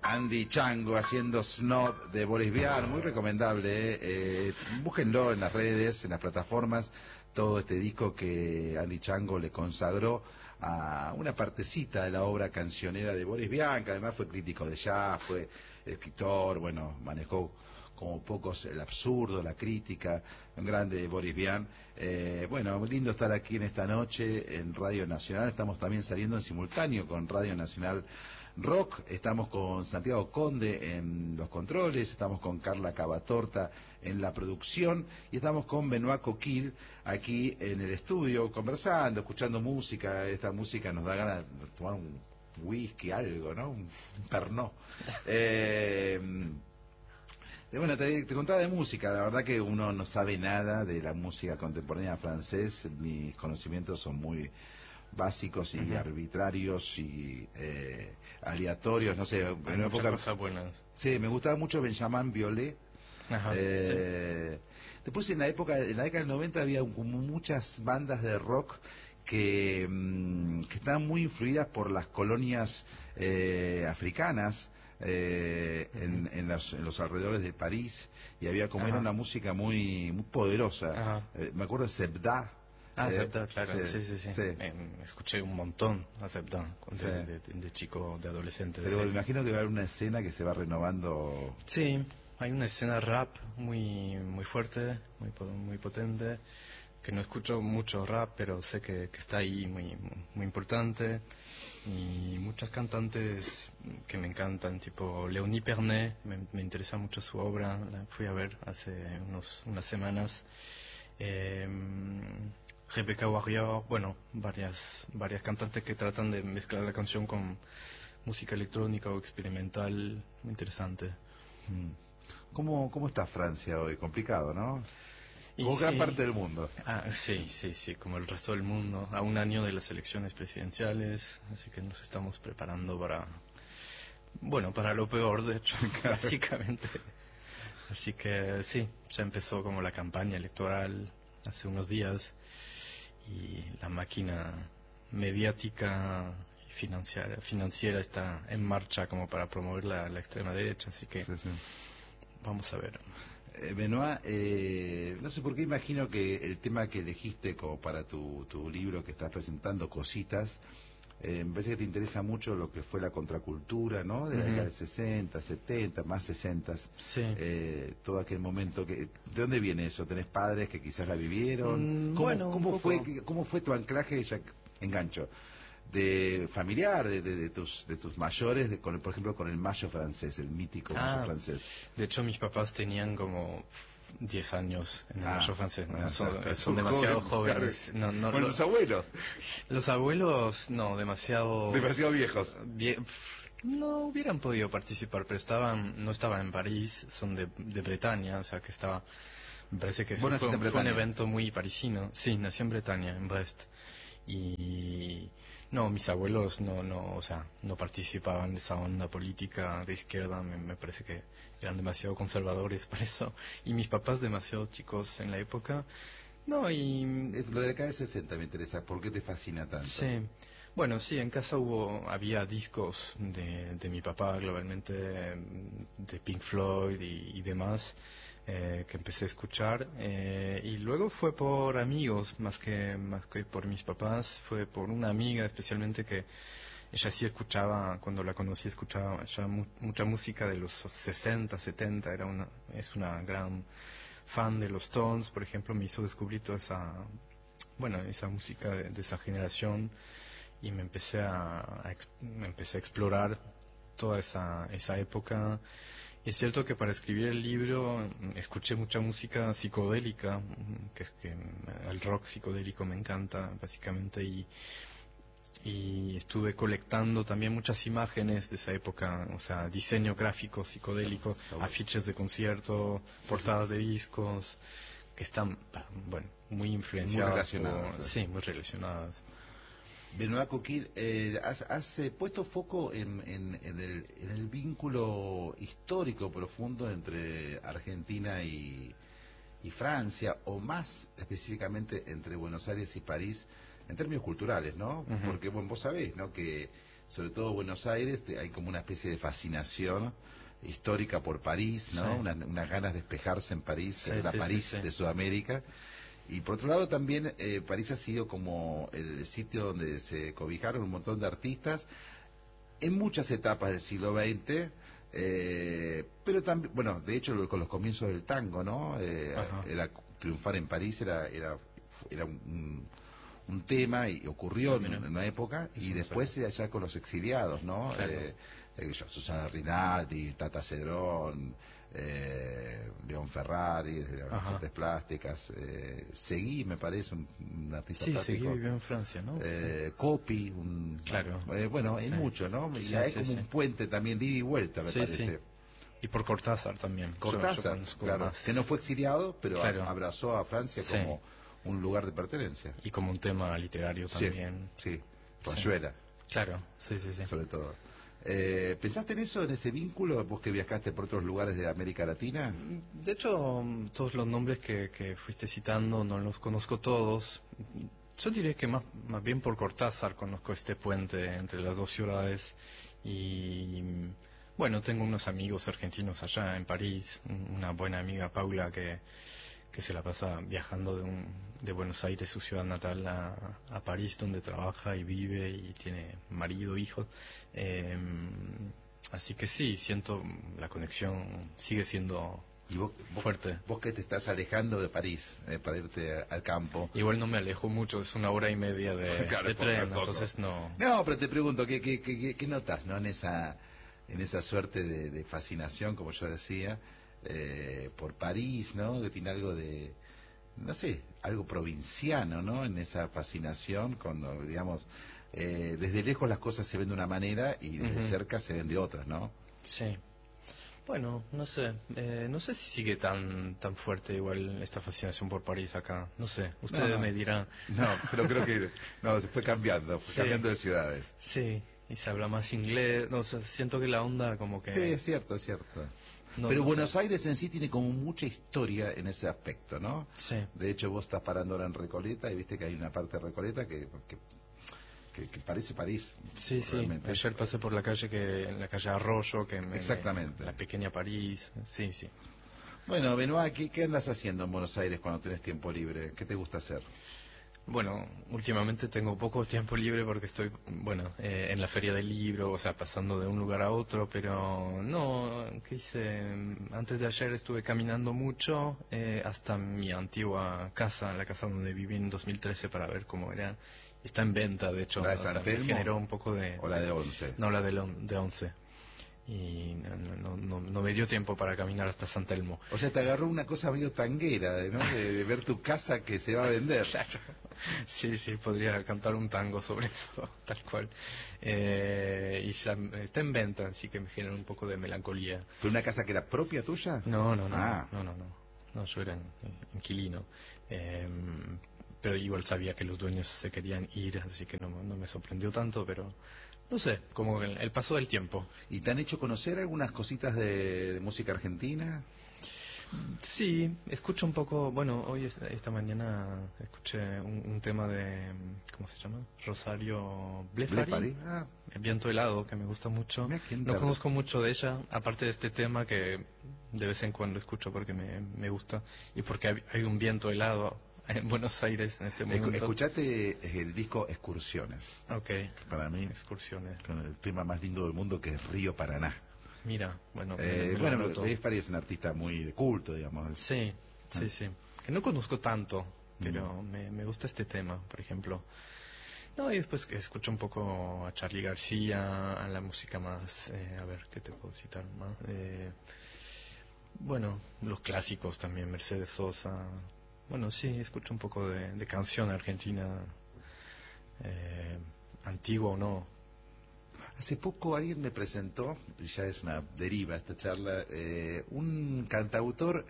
Andy Chango haciendo Snob de Boris Vian, muy recomendable. Búsquenlo en las redes, en las plataformas, todo este disco que Andy Chango le consagró a una partecita de la obra cancionera de Boris Vian, que además fue crítico de jazz, fue escritor, bueno, manejó como pocos el absurdo, la crítica, un grande Boris Vian. Bueno, muy lindo estar aquí en esta noche en Radio Nacional. Estamos también saliendo en simultáneo con Radio Nacional Rock. Estamos con Santiago Conde en los controles, estamos con Carla Cavatorta en la producción y estamos con Benoît Coquille aquí en el estudio conversando, escuchando música. Esta música nos da ganas de tomar un whisky, algo, ¿no? Un pernod. Bueno, te contaba de música. La verdad que uno no sabe nada de la música contemporánea francés. Mis conocimientos son muy básicos y arbitrarios y aleatorios, no sé. Hay muchas cosas buenas. Sí, me gustaba mucho Benjamin Biolay. Ajá, sí. Después en la década del 90 había como muchas bandas de rock que estaban muy influidas por las colonias africanas. En los alrededores de París, y había como era una música muy poderosa. Me acuerdo de Sebda. Sebda, claro, sí. Escuché un montón a Sebda de chico, de adolescente. Pero me imagino que va a haber una escena que se va renovando. Sí, hay una escena rap muy fuerte, muy potente, que no escucho mucho rap, pero sé que está ahí, muy importante. Y muchas cantantes que me encantan, tipo Léonie Pernet, me interesa mucho su obra, la fui a ver hace unas semanas. Rebecca Warrior, bueno, varias cantantes que tratan de mezclar la canción con música electrónica o experimental, muy interesante. ¿Cómo está Francia hoy? Complicado, ¿no? Como gran parte del mundo. Sí, como el resto del mundo, a un año de las elecciones presidenciales, así que nos estamos preparando para lo peor, de hecho, básicamente. Así que sí, ya empezó como la campaña electoral hace unos días y la máquina mediática y financiera está en marcha como para promover la extrema derecha, así que vamos a ver. Benoît, no sé por qué imagino que el tema que elegiste como para tu libro que estás presentando, Cositas, me parece que te interesa mucho lo que fue la contracultura, ¿no? De la década de 60, 70, más 60. Sí. Todo aquel momento ¿de dónde viene eso? ¿Tenés padres que quizás la vivieron? ¿Cómo fue tu anclaje, ya engancho, de familiar, de tus mayores, por ejemplo, con el mayo francés, el mítico mayo francés? De hecho, mis papás tenían como 10 años en el mayo francés, ¿no? Son joven, demasiado jóvenes. Bueno, los abuelos. Los abuelos, no, demasiado viejos. No hubieran podido participar, pero no estaban en París, son de Bretaña, o sea que me parece que fue un evento muy parisino. Sí, nací en Bretaña, en Brest. Y no, mis abuelos no participaban de esa onda política de izquierda, me parece que eran demasiado conservadores para eso, y mis papás demasiado chicos en la época. No, y lo de la década del 60 me interesa, ¿por qué te fascina tanto? Sí, bueno, sí, en casa había discos de mi papá, globalmente, de Pink Floyd y demás, que empecé a escuchar, y luego fue por amigos, más que por mis papás, fue por una amiga especialmente que ella sí escuchaba, cuando la conocí escuchaba ya mucha música de los 60, 70, es una gran fan de los Stones, por ejemplo, me hizo descubrir toda esa música de esa generación, y me empecé a explorar toda esa época. Y es cierto que para escribir el libro escuché mucha música psicodélica, que el rock psicodélico me encanta básicamente, y estuve colectando también muchas imágenes de esa época, o sea, diseño gráfico psicodélico, afiches de concierto, portadas de discos, que están, muy influenciadas. Muy relacionadas. Benoît Coquille, has puesto foco en el vínculo histórico profundo entre Argentina y Francia, o más específicamente entre Buenos Aires y París, en términos culturales, ¿no? Porque vos sabés, ¿no?, que sobre todo Buenos Aires, hay como una especie de fascinación histórica por París, ¿no? Sí. Unas ganas de despejarse en París, Sí, la sí, París sí, sí. de Sudamérica. Y por otro lado también París ha sido como el sitio donde se cobijaron un montón de artistas en muchas etapas del siglo XX, pero también, bueno, de hecho con los comienzos del tango, ¿no? Ajá. Era triunfar en París era un tema y ocurrió Mira, en una época eso y no después sabía. allá con los exiliados, ¿no? Claro. Susana Rinaldi, Tata Cedrón, León Ferrari, de las Ajá. artes plásticas, Seguí, me parece, un artista Sí, Seguí plástico, vivió en Francia, ¿no? Sí. Copy, Claro. bueno, hay Sí. mucho, ¿no? Y Sí, hay sí, como sí. un puente también de ida y vuelta, me Sí, sí. parece. Y por Cortázar también. Yo Cortázar, conozco claro, más. que no fue exiliado, pero Claro. abrazó a Francia Sí. como un lugar de pertenencia. Y como un tema literario Sí, también. sí, Sí. Rayuela, Claro, sí, sí, sí. sobre todo. ¿Pensaste en eso, en ese vínculo, vos que viajaste por otros lugares de América Latina? De hecho, todos los nombres que fuiste citando no los conozco todos. Yo diría que más bien por Cortázar conozco este puente entre las dos ciudades y bueno, tengo unos amigos argentinos allá en París, una buena amiga Paula que se la pasa viajando de Buenos Aires, su ciudad natal, a París, donde trabaja y vive y tiene marido, hijos. Eh, Así que sí, siento la conexión sigue siendo Y fuerte. vos que te estás alejando de París para irte al campo. Igual no me alejo mucho, es 1 hora y media Claro, de es poco, es tren, poco. entonces no. No, pero te pregunto, ¿qué notas, ¿no? En esa suerte de fascinación, como yo decía, por París, ¿no? Que tiene algo de, no sé, algo provinciano, ¿no? En esa fascinación, cuando, digamos, desde lejos las cosas se ven de una manera y desde Ujú. cerca se ven de otra, ¿no? Sí. Bueno, no sé si sigue tan fuerte igual esta fascinación por París acá. No sé, No, ustedes no, me dirán. no, pero creo que, no, se fue Sí, cambiando de ciudades. sí, y se habla más inglés. No, o sea, siento que la onda como Sí, que es cierto, es cierto. no, Pero no sé. Buenos Aires en sí tiene como mucha historia en ese aspecto, ¿no? Sí, De hecho, vos estás parando ahora en Recoleta y viste que hay una parte de Recoleta que parece París, sí, sí. realmente. Ayer pasé por en la calle Arroyo, Exactamente. la pequeña París. Sí, sí. Bueno, Benoit, ¿qué andas haciendo en Buenos Aires cuando tenés tiempo libre? ¿Qué te gusta hacer? Bueno, últimamente tengo poco tiempo libre porque estoy, bueno, en la feria del libro, o sea, pasando de un lugar a otro, pero no, ¿qué hice? Antes de ayer estuve caminando mucho hasta mi antigua casa, la casa donde viví en 2013 para ver cómo era. Está en venta, de hecho, ¿La de o sea, San me Telmo generó un poco o la de Once? no, la de 11. Y no me dio tiempo para caminar hasta San Telmo. O sea, te agarró una cosa medio tanguera, ¿no? De ver tu casa que se va a vender. Claro. Sí, sí, podría cantar un tango sobre eso, tal cual. Está en venta, así que me genera un poco de melancolía. ¿Fue una casa que era propia tuya? No, no, no, Ah, no, no, no. No, yo era inquilino. Eh, pero igual sabía que los dueños se querían ir, así que no me sorprendió tanto, pero no sé, como el paso del tiempo. ¿y te han hecho conocer algunas cositas de música argentina? Sí, escucho un poco, bueno, hoy esta mañana escuché un tema de, ¿cómo se llama? Rosario Blefari, Blefari. Ah, El viento helado, que me gusta mucho. mira quién No conozco mucho de ella, aparte de este tema que de vez en cuando escucho porque me gusta y porque hay un viento helado en Buenos Aires en este momento. Escuchate el disco Excursiones, Ok, que para mí, excursiones. con el tema más lindo del mundo que es Río Paraná. Mira, bueno, me lo Bueno, anoto. Blefari es un artista muy de culto, digamos. Sí, sí, sí. Que no conozco tanto, pero Mm. me gusta este tema, por ejemplo. No, y después que escucho un poco a Charly García, a la música más, a ver, ¿qué te puedo citar más? Bueno, los clásicos también, Mercedes Sosa. Bueno, sí, escucho un poco de canción argentina, eh, antigua o no. Hace poco alguien me presentó, y ya es una deriva esta charla, un cantautor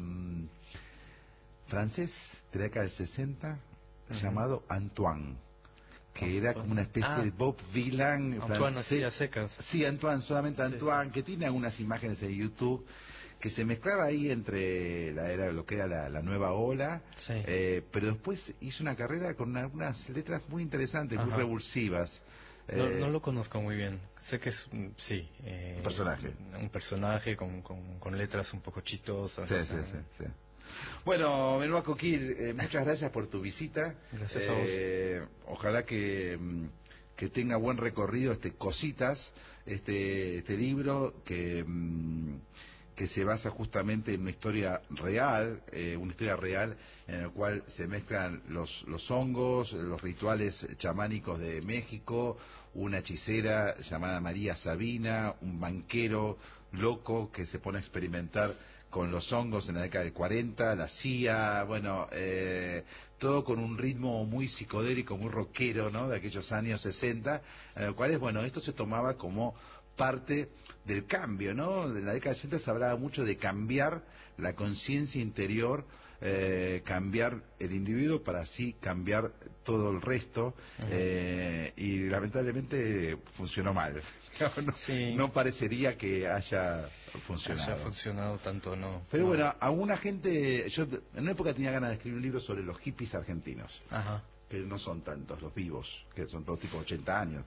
francés de la década del 60 Ujú. llamado Antoine, que era como una especie de Ah, Bob Dylan Antoine así francés. a secas. Sí, Antoine, solamente Sí, Antoine, sí. que tiene algunas imágenes en YouTube que se mezclaba ahí entre lo que era la nueva ola, Sí. pero después hizo una carrera con algunas letras muy interesantes, muy Ajá. revulsivas. No lo conozco muy bien. Sé que es, sí. Un personaje con letras un poco chistosas. Sí. Bueno, Benoît Coquille, muchas gracias por tu visita. Gracias a vos. Ojalá que tenga buen recorrido Cositas, este libro que se basa justamente en una historia real en la cual se mezclan los hongos, los rituales chamánicos de México, una hechicera llamada María Sabina, un banquero loco que se pone a experimentar con los hongos en la década del 40, la CIA, todo con un ritmo muy psicodélico, muy rockero, ¿no?, de aquellos años 60, en los cuales, esto se tomaba como parte del cambio, ¿no? En la década del 60 se hablaba mucho de cambiar la conciencia interior, cambiar el individuo para así cambiar todo el resto, y lamentablemente funcionó mal. No parecería que haya funcionado tanto, no. Pero bueno, alguna gente, yo en una época tenía ganas de escribir un libro sobre los hippies argentinos, que no son tantos los vivos, que son todos tipo 80 años.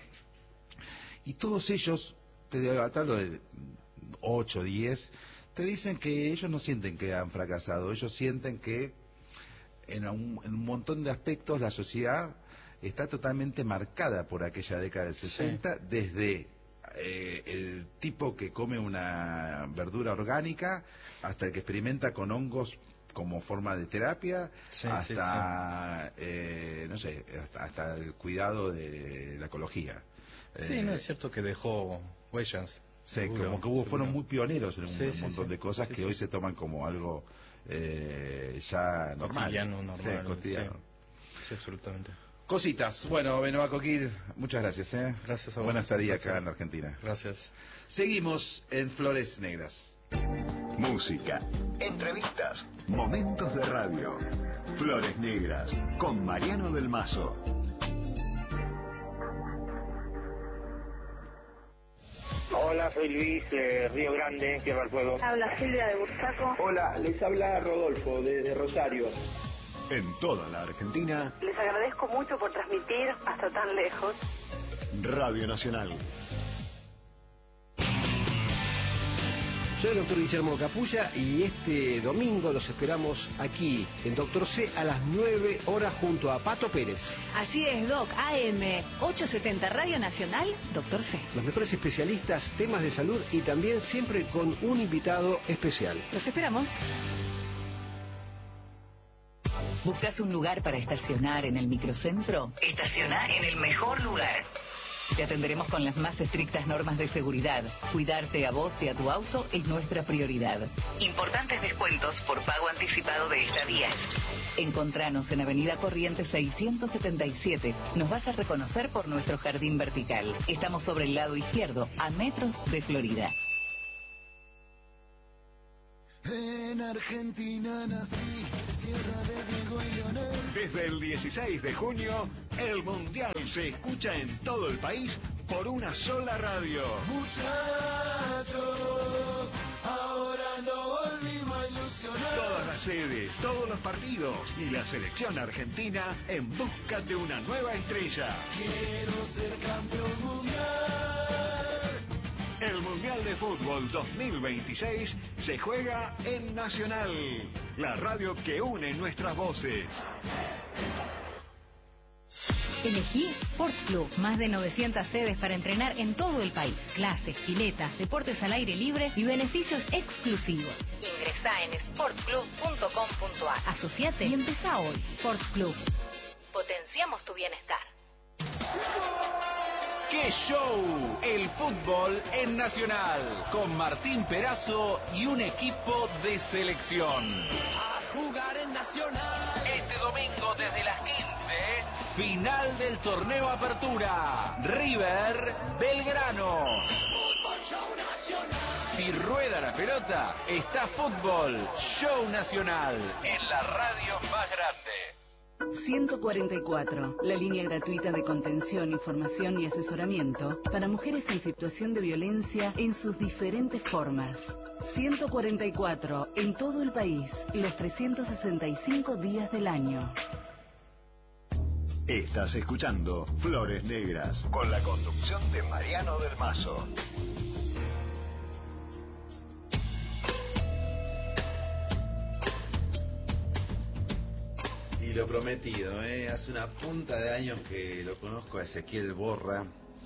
Y todos ellos, te hablo de 8, 10, te dicen que ellos no sienten que han fracasado, ellos sienten que en un montón de aspectos la sociedad está totalmente marcada por aquella década del 60, desde el tipo que come una verdura orgánica hasta el que experimenta con hongos como forma de terapia, hasta hasta el cuidado de la ecología. No es cierto que dejó huellas. Como que fueron muy pioneros en un montón de cosas que hoy se toman como algo ya normal. Cotidiano. Sí, absolutamente. Cositas. Bueno, Benoît Coquille, muchas gracias. Gracias a vos. Buena estadía acá en Argentina. Gracias. Seguimos en Flores Negras. Música, entrevistas, momentos de radio. Flores Negras, con Mariano del Mazo. Hola, soy Luis, Río Grande, Tierra del Fuego. Habla Silvia de Bursaco. Hola, les habla Rodolfo desde Rosario. En toda la Argentina. Les agradezco mucho por transmitir hasta tan lejos. Radio Nacional. Soy el doctor Guillermo Capulla y este domingo los esperamos aquí en Doctor C a las 9 horas junto a Pato Pérez. Así es, Doc, AM 870 Radio Nacional, Doctor C. Los mejores especialistas, temas de salud y también siempre con un invitado especial. Los esperamos. ¿Buscas un lugar para estacionar en el microcentro? Estaciona en el mejor lugar. Te atenderemos con las más estrictas normas de seguridad. Cuidarte a vos y a tu auto es nuestra prioridad. Importantes descuentos por pago anticipado de estadías. Encontranos en Avenida Corrientes 677. Nos vas a reconocer por nuestro jardín vertical. Estamos sobre el lado izquierdo, a metros de Florida. En Argentina nací, tierra de Diego y Leonel. Desde el 16 de junio, el Mundial se escucha en todo el país por una sola radio. Muchachos, ahora no volvimos a ilusionar. Todas las sedes, todos los partidos y la selección argentina en busca de una nueva estrella. Quiero ser campeón mundial. El Mundial de Fútbol 2026 se juega en Nacional, la radio que une nuestras voces. Elegí Sport Club, más de 900 sedes para entrenar en todo el país. Clases, piletas, deportes al aire libre y beneficios exclusivos. Ingresá en sportclub.com.ar. Asociate y empezá hoy. Sport Club. Potenciamos tu bienestar. ¡Qué show! El fútbol en Nacional, con Martín Perazo y un equipo de selección. A jugar en Nacional. Este domingo desde las 15, final del torneo Apertura. River Belgrano. Fútbol Show Nacional. Si rueda la pelota, está Fútbol Show Nacional, en la radio más grande. 144, la línea gratuita de contención, información y asesoramiento para mujeres en situación de violencia en sus diferentes formas. 144, en todo el país, los 365 días del año. Estás escuchando Flores Negras con la conducción de Mariano del Mazo. Y lo prometido, hace una punta de años que lo conozco a Ezequiel Borra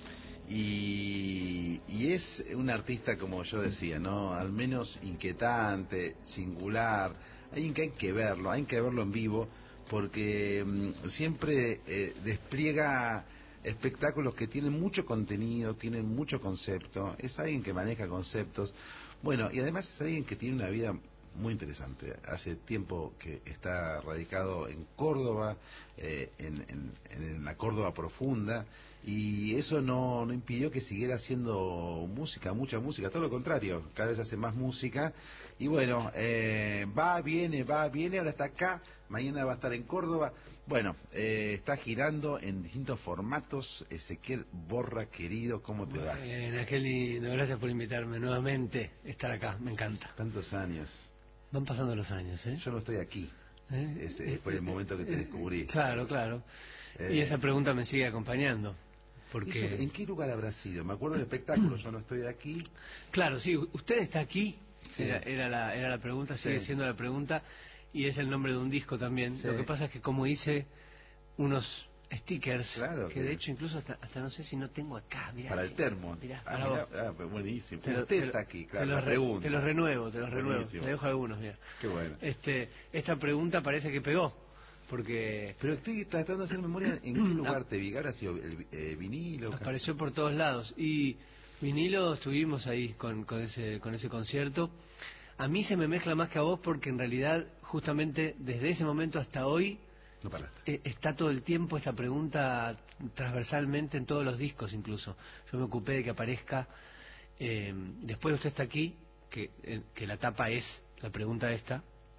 y es un artista, como yo decía, ¿no? Al menos inquietante, singular, hay que verlo en vivo porque siempre despliega espectáculos que tienen mucho contenido, tienen mucho concepto, es alguien que maneja conceptos, bueno, y además es alguien que tiene una vida muy interesante. Hace tiempo que está radicado en Córdoba, en la Córdoba profunda, y eso no impidió que siguiera haciendo música, mucha música, todo lo contrario, cada vez hace más música, y bueno, viene, ahora está acá, mañana va a estar en Córdoba, bueno, está girando en distintos formatos. Ezequiel Borra, querido, ¿cómo te va? Bien, Angelino, gracias por invitarme nuevamente a estar acá, me encanta. Tantos años. Van pasando los años, ¿eh? Yo no estoy aquí. Ese fue el momento que te descubrí. Claro. Y esa pregunta me sigue acompañando. Porque... ¿En qué lugar habrá sido? Me acuerdo del espectáculo, yo no estoy aquí. Claro, sí, usted está aquí. Sí. Era la pregunta, sigue siendo la pregunta. Y es el nombre de un disco también. Sí. Lo que pasa es que como hice unos stickers, claro, que de hecho incluso hasta no sé si no tengo acá, mirá, para el termo. Mirá, buenísimo. Usted está aquí, claro. Te los renuevo, buenísimo. te dejo algunos, mira. Qué bueno. Esta pregunta parece que pegó, porque... Pero estoy tratando de hacer memoria, ¿en qué lugar te vi? ¿Habrá sido el vinilo? Apareció por todos lados, y vinilo estuvimos ahí con ese concierto. A mí se me mezcla más que a vos porque en realidad justamente desde ese momento hasta hoy no paraste. Está todo el tiempo esta pregunta transversalmente en todos los discos incluso. Yo me ocupé de que aparezca, después usted está aquí, que la tapa es la pregunta esta.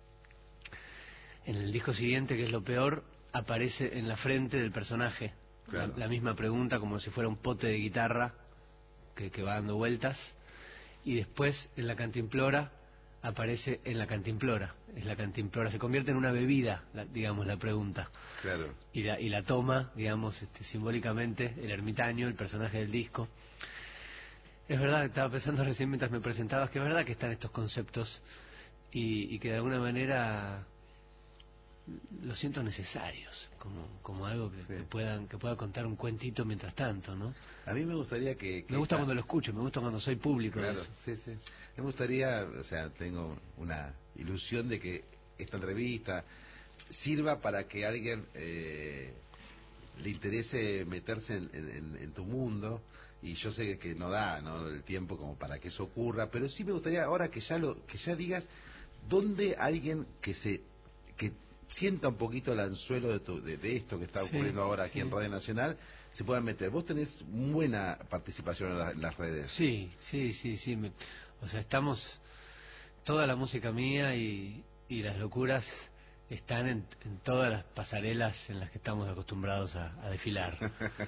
En el disco siguiente, que es lo peor, aparece en la frente del personaje, claro, la misma pregunta como si fuera un pote de guitarra que va dando vueltas. Y después en la cantimplora aparece en la cantimplora, es la cantimplora, se convierte en una bebida, digamos, la pregunta. Claro. Y la toma, digamos, simbólicamente, el ermitaño, el personaje del disco. Es verdad, estaba pensando recién mientras me presentabas, que es verdad que están estos conceptos y que de alguna manera los siento necesarios, como algo que pueda contar un cuentito mientras tanto, ¿no? A mí me gustaría que me gusta cuando lo escucho, me gusta cuando soy público. Claro, de eso. sí. Me gustaría, o sea, tengo una ilusión de que esta entrevista sirva para que a alguien le interese meterse en tu mundo, y yo sé que no da el tiempo como para que eso ocurra, pero sí me gustaría ahora que ya digas dónde alguien que sienta un poquito el anzuelo de esto que está ocurriendo ahora aquí en Radio Nacional se pueda meter. Vos tenés buena participación en las redes. Sí. O sea, estamos, toda la música mía y las locuras están en todas las pasarelas en las que estamos acostumbrados a desfilar.